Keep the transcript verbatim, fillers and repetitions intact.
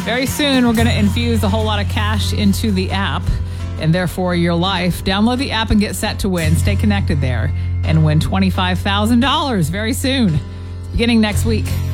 Very soon, we're going to infuse a whole lot of cash into the app and therefore your life. Download the app and get set to win. Stay connected there and win twenty-five thousand dollars very soon. Beginning next week.